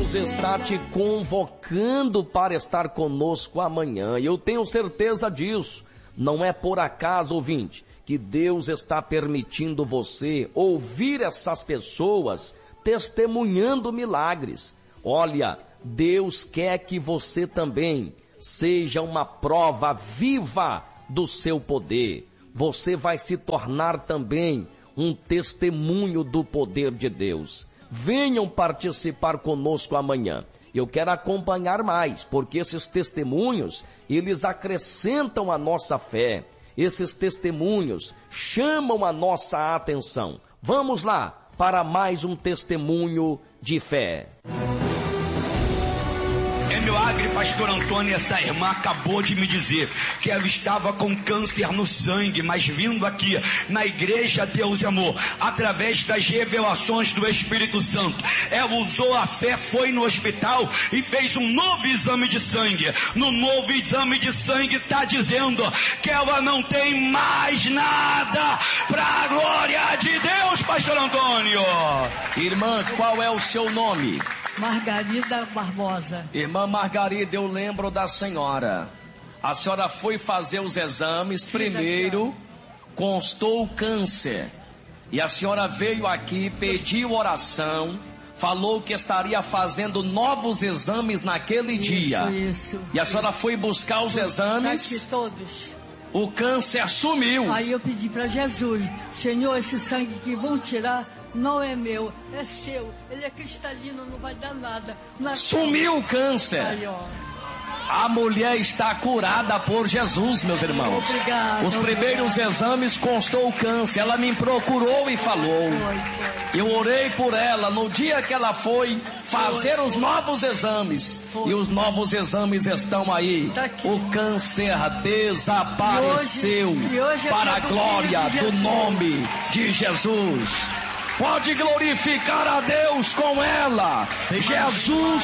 Deus está te convocando para estar conosco amanhã. E eu tenho certeza disso. Não é por acaso, ouvinte, que Deus está permitindo você ouvir essas pessoas testemunhando milagres. Olha, Deus quer que você também seja uma prova viva do seu poder. Você vai se tornar também um testemunho do poder de Deus. Venham participar conosco amanhã. Eu quero acompanhar mais, porque esses testemunhos, eles acrescentam a nossa fé. Esses testemunhos chamam a nossa atenção. Vamos lá para mais um testemunho de fé. É milagre, pastor Antônio, essa irmã acabou de me dizer que ela estava com câncer no sangue, mas vindo aqui na igreja Deus e Amor, através das revelações do Espírito Santo, ela usou a fé, foi no hospital e fez um novo exame de sangue. No novo exame de sangue está dizendo que ela não tem mais nada para a glória de Deus, pastor Antônio. Irmã, qual é o seu nome? Margarida Barbosa. Irmã Margarida, eu lembro da senhora. A senhora foi fazer os exames, primeiro constou câncer. E a senhora veio aqui, pediu oração, falou que estaria fazendo novos exames naquele dia. Isso. E a senhora foi buscar os exames. Aqui todos. O câncer sumiu. Aí eu pedi para Jesus: Senhor, esse sangue que vão tirar não é meu, é seu. Ele é cristalino, não vai dar nada. Sumiu o câncer. Aí, ó. A mulher está curada por Jesus, meus irmãos. Obrigada. Os primeiros exames constou o câncer. Ela me procurou e falou. Eu orei por ela no dia que ela foi fazer os novos exames. E os novos exames estão aí. O câncer desapareceu para a glória do nome de Jesus. Pode glorificar a Deus com ela. Jesus